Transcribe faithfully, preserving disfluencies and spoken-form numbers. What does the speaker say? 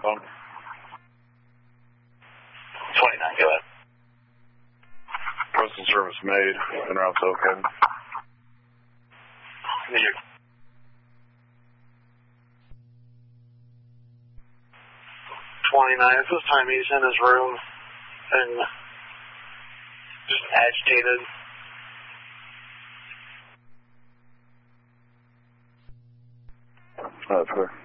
phone. twenty-nine, go ahead. Postal service made. En route to Oakland. New York. twenty-nine, at this time he's in his room and just agitated. That's clear.